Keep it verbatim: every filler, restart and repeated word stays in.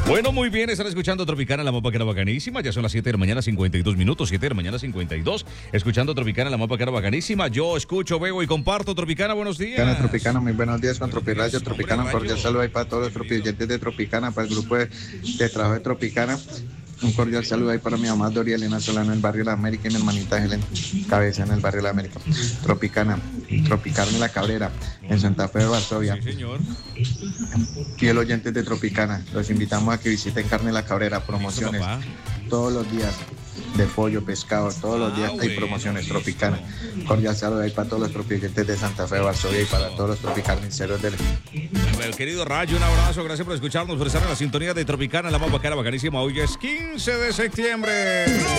Bueno, muy bien, están escuchando Tropicana, la mapa que era bacanísima. Ya son las siete de la mañana, cincuenta y dos minutos, siete de la mañana, cincuenta y dos. Escuchando Tropicana, la mapa que era bacanísima. Yo escucho, veo y comparto. Tropicana, buenos días. Tropicana, Tropicana, muy buenos días con Tropiradio. Tropicana, un cordial saludo ahí para todos los tropiyentes de Tropicana, para el grupo de, de trabajo de Tropicana. Un cordial saludo ahí para mi mamá Doria Elena Solano en el barrio La América y mi hermanita Helen Cabeza en el barrio La América. Tropicana, Tropicarne La Cabrera en Santa Fe de Varsovia. Sí, señor. Fiel oyentes de Tropicana, los invitamos a que visiten Carne La Cabrera, promociones Listo, todos los días de pollo, pescado, todos los días Ah, hay bueno, promociones listo. Tropicana. Cordial saludo ahí para todos los tropiyentes de Santa Fe de Varsovia y para todos los tropicarniceros del... El querido Rayo, un abrazo, gracias por escucharnos, por estar en la sintonía de Tropicana, la mapa que era bacanísima. Hoy es quince de septiembre.